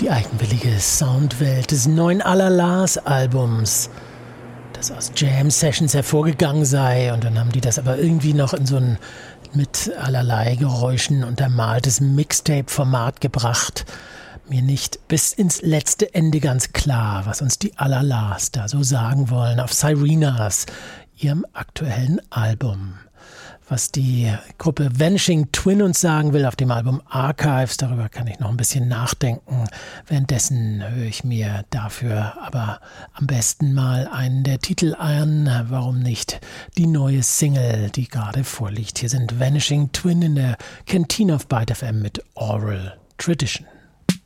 Die eigenwillige Soundwelt des neuen Allerlars-Albums, das aus Jam-Sessions hervorgegangen sei, und dann haben die das aber irgendwie noch in so ein mit allerlei Geräuschen untermaltes Mixtape-Format gebracht. Mir nicht bis ins letzte Ende ganz klar, was uns die Allerlars da so sagen wollen auf Syrenas, ihrem aktuellen Album. Was die Gruppe Vanishing Twin uns sagen will auf dem Album Archives, darüber kann ich noch ein bisschen nachdenken. Währenddessen höre ich mir dafür aber am besten mal einen der Titel an. Warum nicht die neue Single, die gerade vorliegt. Hier sind Vanishing Twin in der Canteen of Byte FM mit Oral Tradition.